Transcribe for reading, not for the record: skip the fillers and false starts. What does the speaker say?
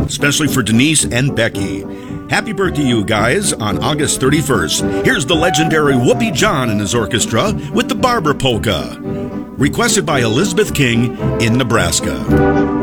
especially for Denise and Becky. Happy birthday, you guys, on August 31st. Here's the legendary Whoopi John and his orchestra with the Barbara Polka, requested by Elizabeth King in Nebraska.